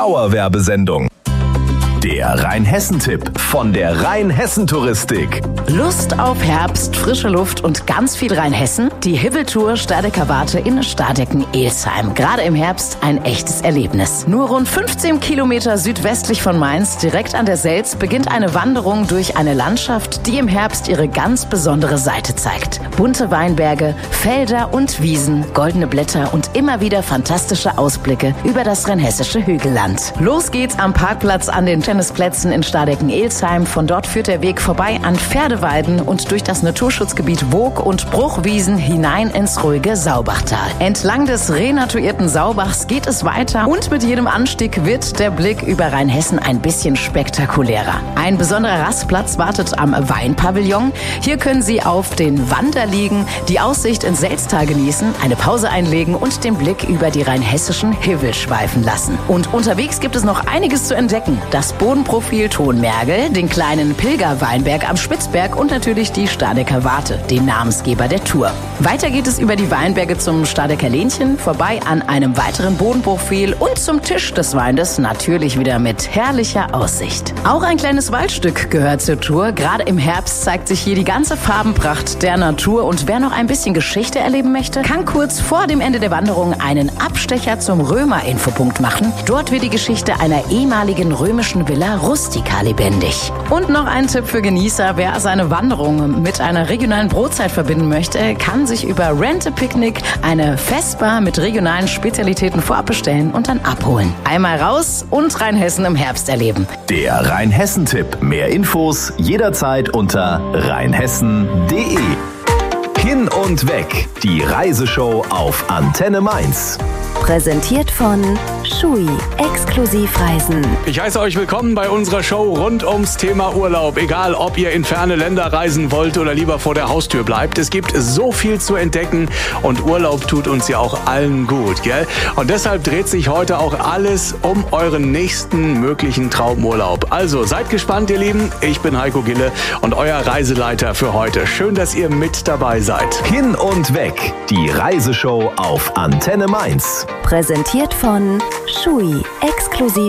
Dauerwerbesendung. Der Rheinhessen-Tipp von der Rheinhessen-Touristik. Lust auf Herbst, frische Luft und ganz viel Rheinhessen? Die Hibbeltour Stadecker Warte in Stadecken-Elsheim. Gerade im Herbst ein echtes Erlebnis. Nur rund 15 Kilometer südwestlich von Mainz, direkt an der Selz, beginnt eine Wanderung durch eine Landschaft, die im Herbst ihre ganz besondere Seite zeigt. Bunte Weinberge, Felder und Wiesen, goldene Blätter und immer wieder fantastische Ausblicke über das rheinhessische Hügelland. Los geht's am Parkplatz an den Tennisplätzen in Stadecken-Elsheim. Von dort führt der Weg vorbei an Pferdeweiden und durch das Naturschutzgebiet Woog und Bruchwiesen hinein ins ruhige Saubachtal. Entlang des renaturierten Saubachs geht es weiter und mit jedem Anstieg wird der Blick über Rheinhessen ein bisschen spektakulärer. Ein besonderer Rastplatz wartet am Weinpavillon. Hier können Sie auf den Wander liegen, die Aussicht ins Selztal genießen, eine Pause einlegen und den Blick über die rheinhessischen Himmel schweifen lassen. Und unterwegs gibt es noch einiges zu entdecken. Das Bodenprofil Tonmergel, den kleinen Pilgerweinberg am Spitzberg und natürlich die Stadecker Warte, den Namensgeber der Tour. Weiter geht es über die Weinberge zum Stadecker Lähnchen, vorbei an einem weiteren Bodenprofil und zum Tisch des Weines, natürlich wieder mit herrlicher Aussicht. Auch ein kleines Waldstück gehört zur Tour. Gerade im Herbst zeigt sich hier die ganze Farbenpracht der Natur und wer noch ein bisschen Geschichte erleben möchte, kann kurz vor dem Ende der Wanderung einen Abstecher zum Römer-Infopunkt machen. Dort wird die Geschichte einer ehemaligen römischen Villa Rustica lebendig. Und noch ein Tipp für Genießer: Wer seine Wanderung mit einer regionalen Brotzeit verbinden möchte, kann sich über Rent-A-Picnic eine Vespa mit regionalen Spezialitäten vorab bestellen und dann abholen. Einmal raus und Rheinhessen im Herbst erleben. Der Rheinhessen-Tipp. Mehr Infos jederzeit unter rheinhessen.de. Hin und weg. Die Reiseshow auf Antenne Mainz. Präsentiert von Schui, Exklusivreisen. Ich heiße euch willkommen bei unserer Show rund ums Thema Urlaub. Egal, ob ihr in ferne Länder reisen wollt oder lieber vor der Haustür bleibt. Es gibt so viel zu entdecken und Urlaub tut uns ja auch allen gut, gell? Und deshalb dreht sich heute auch alles um euren nächsten möglichen Traumurlaub. Also seid gespannt, ihr Lieben. Ich bin Heiko Gille und euer Reiseleiter für heute. Schön, dass ihr mit dabei seid. Hin und weg. Die Reiseshow auf Antenne Mainz. Präsentiert von Schui, Exklusivreisen.